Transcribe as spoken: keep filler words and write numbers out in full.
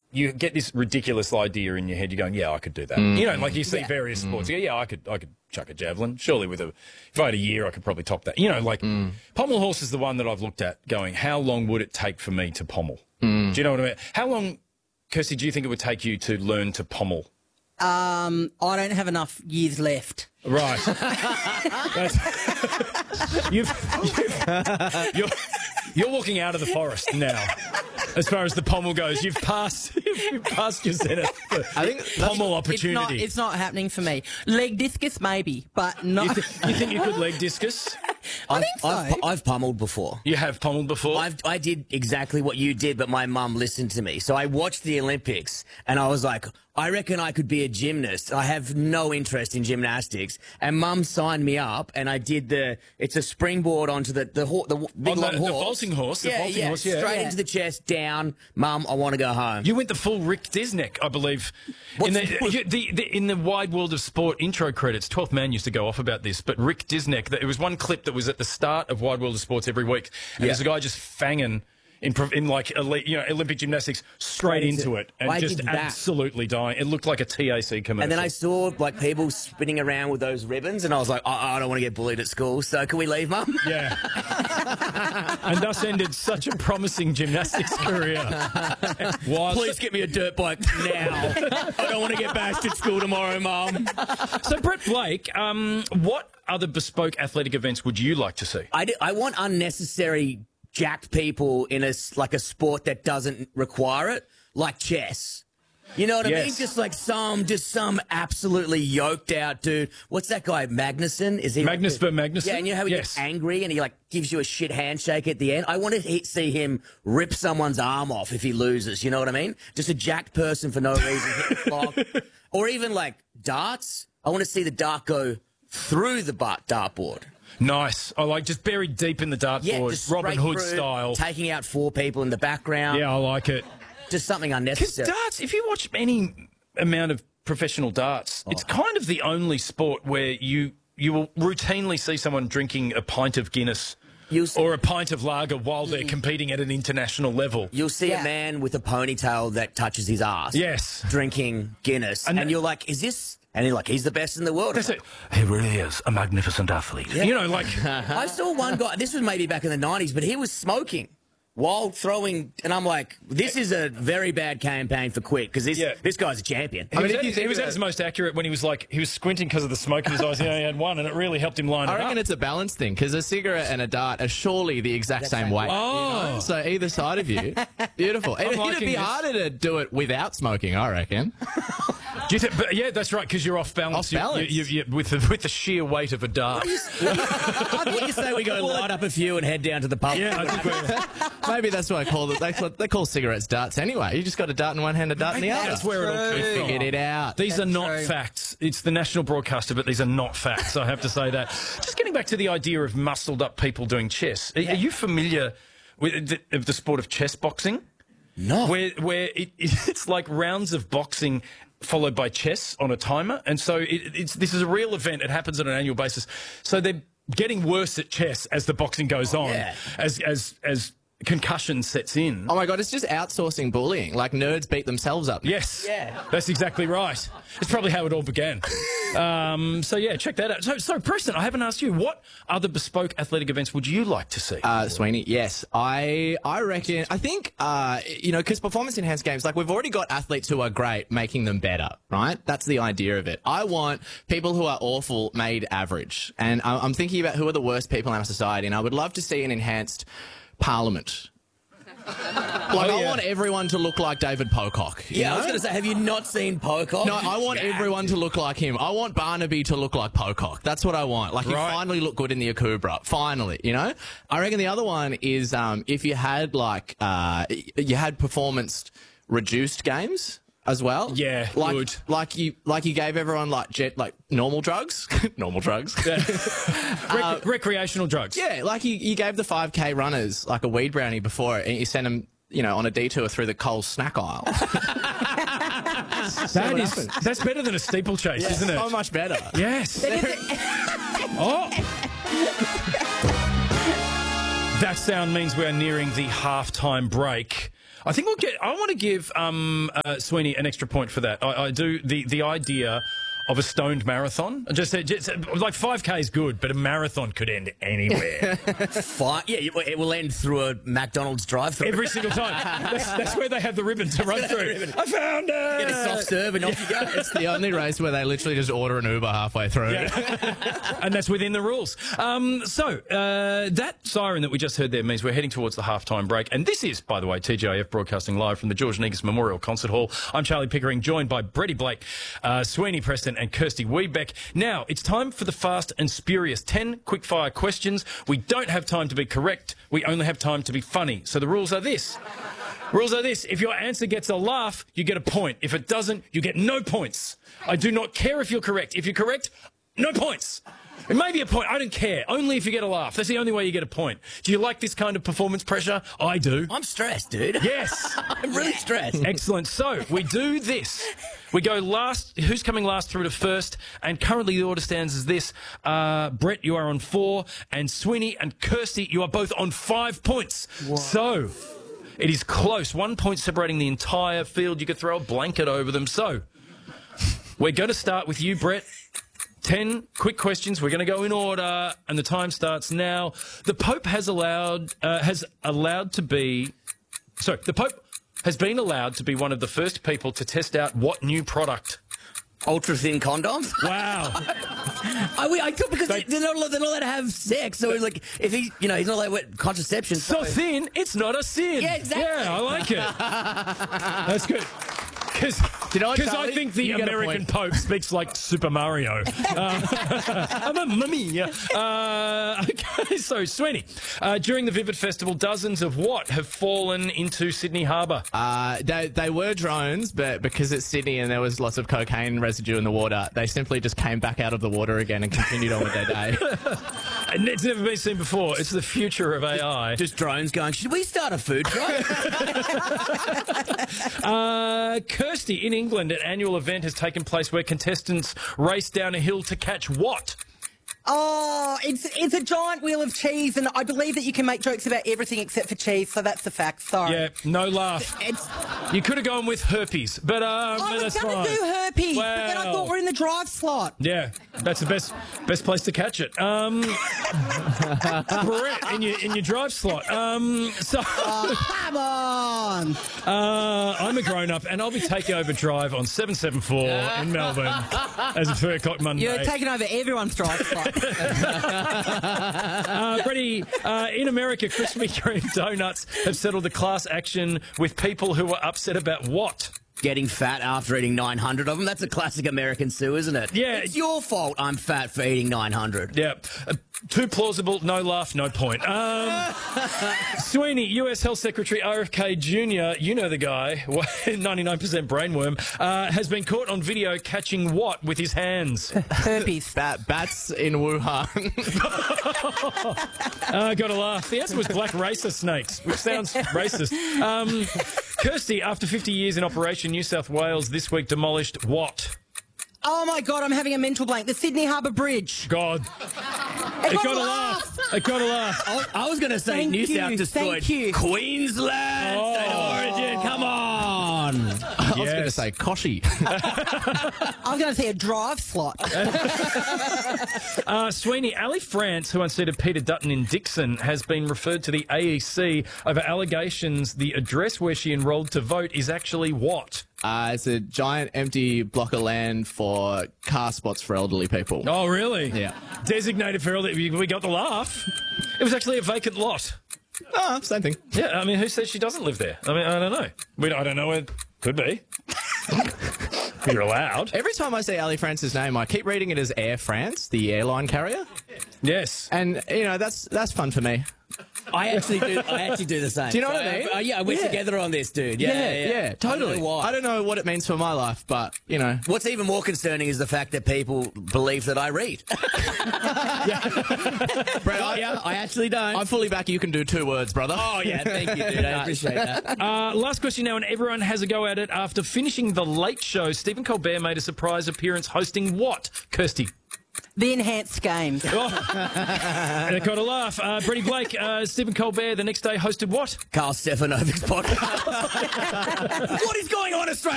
you get this ridiculous idea in your head. You're going, yeah, I could do that. Mm. You know, like you see yeah. various sports. Mm. You go, yeah, I could, I could chuck a javelin. Surely with a, if I had a year, I could probably top that. You know, like mm. pommel horse is the one that I've looked at going, how long would it take for me to pommel? Mm. Do you know what I mean? How long, Kirsty, do you think it would take you to learn to pommel? Um, I don't have enough years left. Right. you've, you've, you're, you're walking out of the forest now. As far as the pommel goes, you've passed. You've passed your zenith. I think pommel opportunity. It's not, it's not happening for me. Leg discus, maybe, but not. You, th you think you could leg discus? I I've, think so. I've, I've pummeled before. You have pummeled before? I've, I did exactly what you did, but my mum listened to me. So I watched the Olympics, and I was like, I reckon I could be a gymnast. I have no interest in gymnastics. And Mum signed me up, and I did the, it's a springboard onto the, the, the, the big On long the, horse. the vaulting horse. The yeah, vaulting yeah, horse, yeah. straight yeah. into the chest, down. Mum, I want to go home. You went the full Rick Disneck, I believe. In the, you, the, the, in the Wide World of Sport intro credits, twelfth Man used to go off about this, but Rick Disneck, it was one clip that was at the start of Wide World of Sports every week, and yeah. there's a guy just fanging in, in like elite, you know, Olympic gymnastics straight into it and I just absolutely dying. It looked like a T A C commercial. And then I saw like people spinning around with those ribbons, and I was like, oh, I don't want to get bullied at school, so can we leave, Mum? Yeah. And thus ended such a promising gymnastics career. While Please get me a dirt bike now. I don't want to get bashed at school tomorrow, Mum. So, Brett Blake, um, what other bespoke athletic events would you like to see? I, do, I want unnecessary jacked people in a, like a sport that doesn't require it, like chess. You know what I Yes. mean? Just like some, just some absolutely yoked out dude. What's that guy, Magnuson? Is he Magnus like, for Magnuson? Yeah, and you know how he Yes. gets angry and he like gives you a shit handshake at the end? I want to he see him rip someone's arm off if he loses. You know what I mean? Just a jacked person for no reason hit the clock. Or even like darts. I want to see the dart go through the bar- dartboard. Nice. I like just buried deep in the dartboard, Yeah, just Robin straight Hood through, style. taking out four people in the background. Yeah, I like it. Just something Because unnecessary. darts, if you watch any amount of professional darts, oh. it's kind of the only sport where you you will routinely see someone drinking a pint of Guinness You'll see, or a pint of lager while they're competing at an international level. you'll see Yeah. a man with a ponytail that touches his ass. Yes. Drinking Guinness. And And, th- you're like, is this... And you're like, he's the best in the world. That's it. He really is a magnificent athlete. You know, like... I saw one guy, this was maybe back in the nineties, but he was smoking while throwing, and I'm like, this is a very bad campaign for Quick, because this, Yeah. this guy's a champion. He was, if at, you he think was at about his most accurate when he was like, he was squinting because of the smoke in his eyes. He only had one, and it really helped him line I it reckon up. it's a balance thing, because a cigarette and a dart are surely the exact same, same weight. weight. Oh. You know? So either side of you, beautiful. It, it'd liking be this. harder to do it without smoking, I reckon. Do you think, but yeah, that's right, because you're off balance. Off You- balance. You, you, you, with, the, with the sheer weight of a dart. I think you say we go light up a few and head down to the pub. Yeah, I think we're... Maybe that's what I call it. They call, they call cigarettes darts anyway. You just got a dart in one hand, a dart in the other. That's where it all We came from. figured it out. These That's are not true. facts. It's the national broadcaster, but these are not facts. I have to say that. Just getting back to the idea of muscled up people doing chess. Are, are you familiar with the, of the sport of chess boxing? No. Where where it, it's like rounds of boxing followed by chess on a timer, and so it, it's this is a real event. It happens on an annual basis. So they're getting worse at chess as the boxing goes on, yeah. as as as concussion sets in. Oh my God, it's just outsourcing bullying. Like nerds beat themselves up. Yes. Yeah. That's exactly right. It's probably how it all began. um, so, yeah, check that out. So, so, Preston, I haven't asked you, what other bespoke athletic events would you like to see? Uh, Sweeney, yes. I I reckon, I think, uh, you know, because performance-enhanced games, like we've already got athletes who are great making them better, right? That's the idea of it. I want people who are awful made average. And I- I'm thinking about who are the worst people in our society, and I would love to see an enhanced parliament. Like, I yeah. want everyone to look like David Pocock. you Yeah, I was know? going to say, have you not seen Pocock? No, I want everyone to look like him. I want Barnaby to look like Pocock. That's what I want. Like, he Right. finally looked good in the Akubra. Finally, you know? I reckon the other one is um, if you had, like, uh, you had performance-reduced games as well. Yeah, like, good. Like you, like you gave everyone, like, jet, like, normal drugs. normal drugs. Rec- recreational drugs. Yeah, like you, you gave the five K runners, like, a weed brownie before it, and you sent them, you know, on a detour through the Coles snack aisle. That is, that's better than a steeplechase, isn't it? So much better. Yes. Oh. That sound means we're nearing the halftime break. I think we'll get. I want to give um, uh, Sweeney an extra point for that. I, I do the the idea of a stoned marathon. Just, just like five K is good, but a marathon could end anywhere. Fine. Yeah, it will end through a McDonald's drive-thru. Every single time. That's, that's where they have the ribbon to run through. I found it! Get a soft serve and off you go. It's the only race where they literally just order an Uber halfway through. Yeah. And that's within the rules. Um, so, uh, that siren that we just heard there means we're heading towards the halftime break. And this is, by the way, T G I F broadcasting live from the George Negus Memorial Concert Hall. I'm Charlie Pickering, joined by Bretty Blake, uh, Sweeney Preston and Kirsty Wiebeck. Now, it's time for the fast and spurious. Ten quick-fire questions. We don't have time to be correct. We only have time to be funny. So the rules are this. Rules are this. If your answer gets a laugh, you get a point. If it doesn't, you get no points. I do not care if you're correct. If you're correct, no points. It may be a point. I don't care. Only if you get a laugh. That's the only way you get a point. Do you like this kind of performance pressure? I do. I'm stressed, dude. Yes. I'm really stressed. Excellent. So we do this. We go last. Who's coming last through to first? And currently the order stands as this. Uh, Brett, you are on four. And Sweeney and Kirsty, you are both on five points. Whoa. So it is close. One point separating the entire field. You could throw a blanket over them. So we're going to start with you, Brett. Ten quick questions. We're going to go in order, and the time starts now. The Pope has allowed uh, has allowed to be. So the Pope has been allowed to be one of the first people to test out what new product? Ultra thin condoms. Wow. I, I thought because they, they're not allowed, they're not allowed to have sex. So like, if he, you know, he's not allowed with contraception. So, so thin, it's not a sin. Yeah, exactly. Yeah, I like it. That's good. Because I think the American Pope speaks like Super Mario. Uh, I'm a mummy. Uh, okay, so, Sweeney, uh, during the Vivid Festival, dozens of what have fallen into Sydney Harbour? Uh, they, they were drones, but because it's Sydney and there was lots of cocaine residue in the water, they simply just came back out of the water again and continued on with their day. And it's never been seen before. It's the future of A I. Just drones going, should we start a food truck? uh, Kirsty, in England, an annual event has taken place where contestants race down a hill to catch what? Oh, it's it's a giant wheel of cheese, and I believe that you can make jokes about everything except for cheese, so that's the fact. Sorry. Yeah, no laugh. It's, you could have gone with herpes, but um, I was that's going fine. to do herpes, wow. but then I thought we're in the drive slot. Yeah, that's the best best place to catch it. Um, Brett, in your in your drive slot. Um, so oh, come on. Uh, I'm a grown up, and I'll be taking over drive on seven seven four in Melbourne as a three o'clock Monday. You're taking over everyone's drive slot. uh, Freddie, uh, in America, Krispy Kreme donuts have settled the class action with people who were upset about what? Getting fat after eating nine hundred of them. That's a classic American Sue, isn't it? Yeah. It's your fault I'm fat for eating nine hundred. Yeah. Uh, too plausible, no laugh, no point. Um, Sweeney, U S Health Secretary R F K Junior, you know the guy, ninety-nine percent brainworm, uh, has been caught on video catching what with his hands? Herpes. Bat, bats in Wuhan. uh, gotta laugh. The answer was black racer snakes, which sounds racist. Um, Kirsty, after fifty years in operation, New South Wales this week demolished what? Oh my God, I'm having a mental blank. The Sydney Harbour Bridge. God. It, it got a laugh. It got a laugh. I, I was going to say Thank New you. South destroyed Thank you. Queensland. Oh. State of origin. Come on. I was going to say Koshi. I was going to say a drive slot. uh, Sweeney, Ali France, who unseated Peter Dutton in Dixon, has been referred to the A E C over allegations the address where she enrolled to vote is actually what? Uh, it's a giant empty block of land for car spots for elderly people. Oh, really? Yeah. Designated for elderly. We got the laugh. It was actually a vacant lot. Oh, same thing. Yeah, I mean, who says she doesn't live there? I mean, I don't know. We, I don't know where. Could be. You're allowed. Every time I see Ali France's name, I keep reading it as Air France, the airline carrier. Yes. And, you know, that's that's fun for me. I actually do. I actually do the same. Do you know so, what I mean? Uh, yeah, we're Yeah. together on this, dude. Yeah, Yeah, yeah, yeah, totally. I don't know why. I don't know what it means for my life, but, you know. What's even more concerning is the fact that people believe that I read. Brett, I, yeah, I actually don't. I fully back you can do two words, brother. Oh, yeah, thank you, dude. I appreciate that. Uh, last question now, and everyone has a go at it. After finishing The Late Show, Stephen Colbert made a surprise appearance hosting what, Kirsty? The enhanced games. Oh, and I got a laugh. Uh, Bretty Blake, uh, Stephen Colbert the next day hosted what? Carl Stefanovic's podcast. What is going on, Australia?